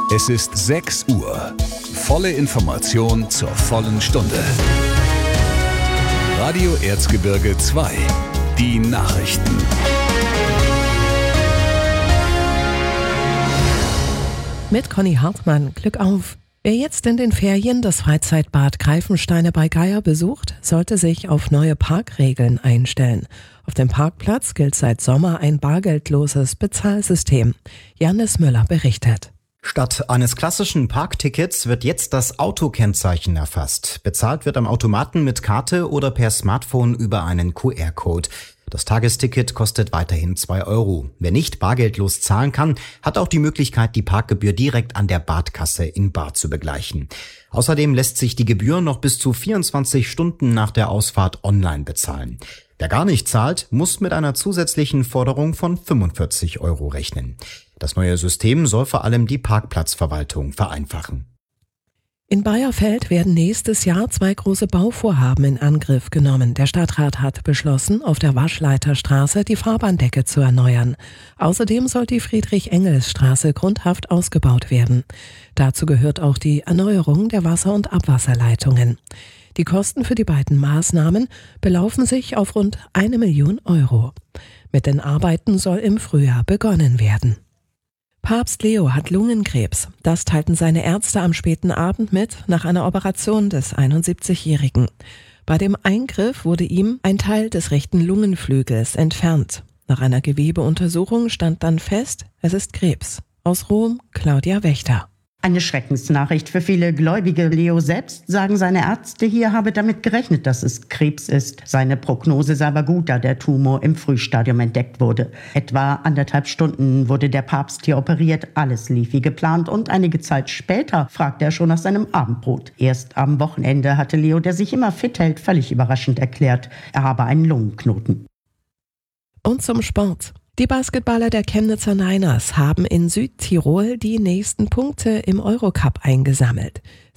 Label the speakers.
Speaker 1: Es ist 6 Uhr. Volle Information zur vollen Stunde. Radio Erzgebirge 2. Die Nachrichten.
Speaker 2: Mit Conny Hartmann. Glück auf! Wer jetzt in den Ferien das Freizeitbad Greifensteine bei Geier besucht, sollte sich auf neue Parkregeln einstellen. Auf dem Parkplatz gilt seit Sommer ein bargeldloses Bezahlsystem. Janis Müller berichtet.
Speaker 3: Statt eines klassischen Parktickets wird jetzt das Autokennzeichen erfasst. Bezahlt wird am Automaten mit Karte oder per Smartphone über einen QR-Code. Das Tagesticket kostet weiterhin 2 Euro. Wer nicht bargeldlos zahlen kann, hat auch die Möglichkeit, die Parkgebühr direkt an der Badkasse in bar zu begleichen. Außerdem lässt sich die Gebühr noch bis zu 24 Stunden nach der Ausfahrt online bezahlen. Wer gar nicht zahlt, muss mit einer zusätzlichen Forderung von 45 Euro rechnen. Das neue System soll vor allem die Parkplatzverwaltung vereinfachen.
Speaker 2: In Bayerfeld werden nächstes Jahr 2 große Bauvorhaben in Angriff genommen. Der Stadtrat hat beschlossen, auf der Waschleiterstraße die Fahrbahndecke zu erneuern. Außerdem soll die Friedrich-Engels-Straße grundhaft ausgebaut werden. Dazu gehört auch die Erneuerung der Wasser- und Abwasserleitungen. Die Kosten für die beiden Maßnahmen belaufen sich auf rund 1 Million Euro. Mit den Arbeiten soll im Frühjahr begonnen werden. Papst Leo hat Lungenkrebs. Das teilten seine Ärzte am späten Abend mit nach einer Operation des 71-Jährigen. Bei dem Eingriff wurde ihm ein Teil des rechten Lungenflügels entfernt. Nach einer Gewebeuntersuchung stand dann fest, es ist Krebs. Aus Rom, Claudia Wächter.
Speaker 4: Eine Schreckensnachricht für viele Gläubige. Leo selbst, sagen seine Ärzte hier, habe damit gerechnet, dass es Krebs ist. Seine Prognose sei aber gut, da der Tumor im Frühstadium entdeckt wurde. Etwa 1,5 Stunden wurde der Papst hier operiert. Alles lief wie geplant und einige Zeit später fragte er schon nach seinem Abendbrot. Erst am Wochenende hatte Leo, der sich immer fit hält, völlig überraschend erklärt, er habe einen Lungenknoten.
Speaker 2: Und zum Sport. Die Basketballer der Chemnitzer Niners haben in Südtirol die nächsten Punkte im Eurocup eingesammelt.